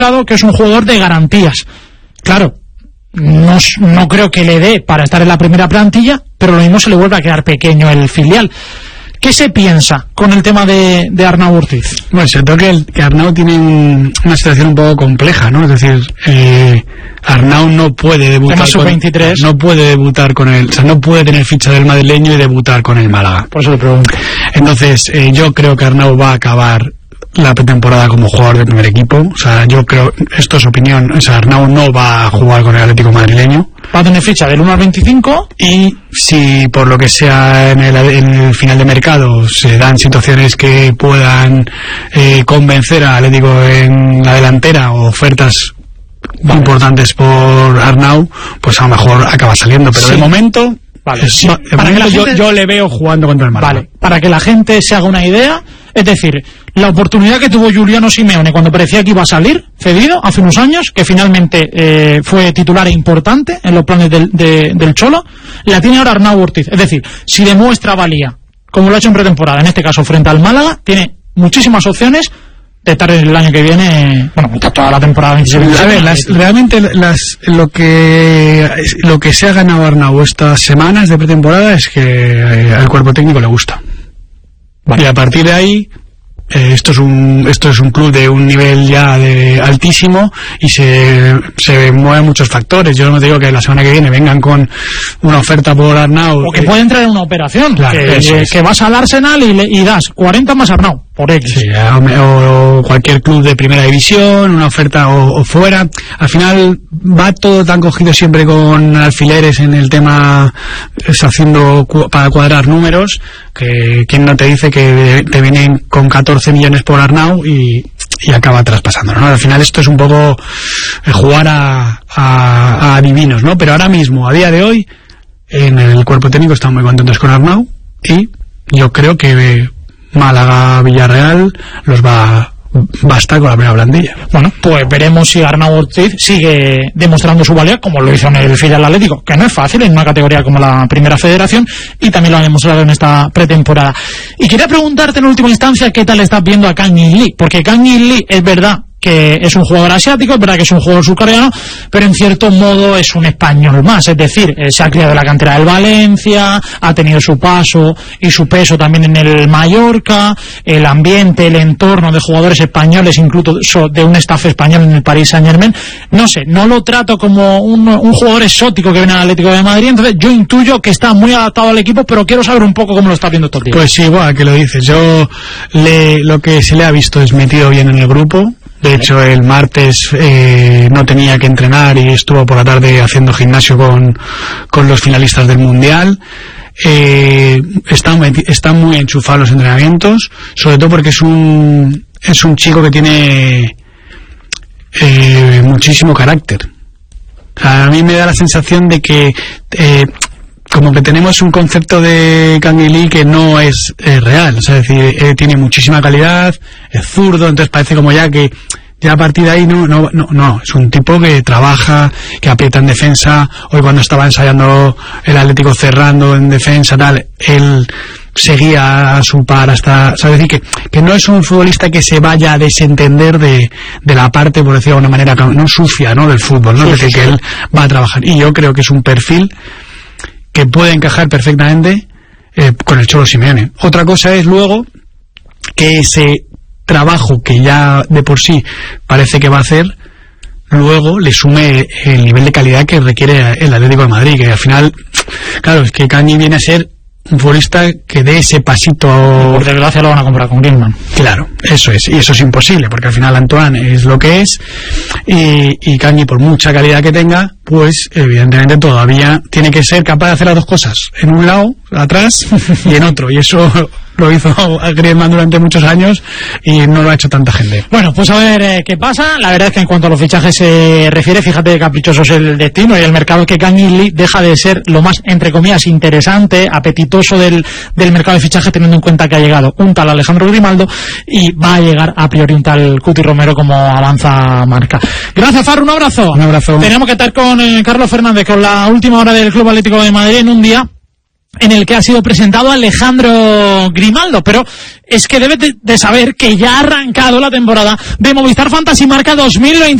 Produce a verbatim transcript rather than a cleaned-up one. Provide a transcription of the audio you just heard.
que es un jugador de garantías. Claro, no, no creo que le dé para estar en la primera plantilla, pero lo mismo se le vuelve a quedar pequeño el filial. ¿Qué se piensa con el tema de, de Arnau Ortiz? Bueno, se toca que, el, que Arnau tiene un, una situación un poco compleja, ¿no? Es decir, eh, Arnau no puede debutar sub veintitrés. Con, no puede debutar con el, o sea, no puede tener ficha del madrileño y debutar con el Málaga. Por eso le pregunto. Entonces, eh, yo creo que Arnau va a acabar la pretemporada como jugador de primer equipo. O sea, yo creo, esto es opinión, o sea, Arnau no va a jugar con el Atlético madrileño. Va a tener ficha del uno al veinticinco. Y si por lo que sea en el, en el final de mercado se dan situaciones que puedan eh, convencer al Atlético en la delantera o ofertas vale. importantes por Arnau, pues a lo mejor acaba saliendo. Pero sí. de momento, vale. es, sí. de para momento que la gente... yo, yo le veo jugando contra el Málaga. Vale, para que la gente se haga una idea, es decir, la oportunidad que tuvo Giuliano Simeone cuando parecía que iba a salir cedido hace unos años, que finalmente eh, fue titular e importante en los planes del, de, del Cholo, la tiene ahora Arnau Ortiz. Es decir, si demuestra valía, como lo ha hecho en pretemporada, en este caso frente al Málaga, tiene muchísimas opciones de estar el año que viene, bueno, toda la temporada veintiséis. A ver, las, realmente las, lo que lo que se ha ganado Arnau estas semanas de pretemporada es que eh, al cuerpo técnico le gusta. Vale. Y a partir de ahí, eh, esto es un esto es un club de un nivel ya de altísimo y se, se mueven muchos factores. Yo no te digo que la semana que viene vengan con una oferta por Arnau. O que eh, puede entrar en una operación, claro, que, que, que vas al Arsenal y, le, y das cuarenta más Arnau, por X. Sí, o, o cualquier club de primera división, una oferta o, o fuera. Al final va todo tan cogido siempre con alfileres en el tema, es haciendo cu para cuadrar números, que quien no te dice que te vienen con catorce millones por Arnau y, y acaba traspasándolo, ¿no? Al final esto es un poco eh, jugar a, a, a divinos, ¿no? Pero ahora mismo, a día de hoy, en el cuerpo técnico están muy contentos con Arnau y yo creo que Málaga, Villarreal los va, va a estar con la primera plantilla. Bueno, pues veremos si Arnau Ortiz sigue demostrando su valía, como lo hizo en el filial Atlético, que no es fácil en una categoría como la Primera Federación, y también lo ha demostrado en esta pretemporada. Y quería preguntarte en última instancia qué tal estás viendo a Kang In Lee, porque Kang In Lee es verdad que es un jugador asiático, es verdad que es un jugador surcoreano, pero en cierto modo es un español más, es decir, eh, se ha criado en la cantera del Valencia, ha tenido su paso y su peso también en el Mallorca, el ambiente, el entorno de jugadores españoles, incluso de un staff español en el Paris Saint-Germain, no sé, no lo trato como un, un jugador exótico que viene al Atlético de Madrid, entonces yo intuyo que está muy adaptado al equipo, pero quiero saber un poco cómo lo está viendo estos días. Pues sí, igual que lo dices, yo le, lo que se le ha visto es metido bien en el grupo. De hecho, el martes eh, no tenía que entrenar y estuvo por la tarde haciendo gimnasio con, con los finalistas del Mundial. Eh, está, está muy enchufado los entrenamientos, sobre todo porque es un, es un chico que tiene eh, muchísimo carácter. O sea, a mí me da la sensación de que eh, como que tenemos un concepto de Kang In Lee que no es eh, real, o sea, es decir, eh, tiene muchísima calidad, es zurdo, entonces parece como ya que ya a partir de ahí no, no, no, no, es un tipo que trabaja, que aprieta en defensa. Hoy cuando estaba ensayando el Atlético cerrando en defensa, tal, él seguía a su par hasta, ¿sabes? Es decir, que, que no es un futbolista que se vaya a desentender de, de la parte, por decirlo de alguna manera, no sucia, ¿no?, del fútbol, ¿no? Sí, es decir, sí, que sí. Él va a trabajar, y yo creo que es un perfil que puede encajar perfectamente eh, con el Cholo Simeone. Otra cosa es luego que ese trabajo que ya de por sí parece que va a hacer, luego le sume el nivel de calidad que requiere el Atlético de Madrid, que al final, claro, es que Kang viene a ser un futbolista que dé ese pasito. Por desgracia lo van a comprar con Griezmann. Claro, eso es, y eso es imposible, porque al final Antoine es lo que es, y, y Kang, por mucha calidad que tenga, pues evidentemente todavía tiene que ser capaz de hacer las dos cosas, en un lado, atrás, y en otro, y eso lo hizo Griezmann durante muchos años y no lo ha hecho tanta gente. Bueno, pues a ver eh, qué pasa. La verdad es que en cuanto a los fichajes se refiere, fíjate, caprichoso es el destino y el mercado, que Kang In Lee deja de ser lo más, entre comillas, interesante, apetitoso del, del mercado de fichajes, teniendo en cuenta que ha llegado un tal Alejandro Grimaldo y va a llegar a priori un tal Cuti Romero, como avanza Marca. Gracias, Farru, un abrazo. Un abrazo. Tenemos que estar con eh, Carlos Fernández con la última hora del Club Atlético de Madrid en un día en el que ha sido presentado Alejandro Grimaldo, pero es que debe de, de saber que ya ha arrancado la temporada de Movistar Fantasy Marca dos mil veinte.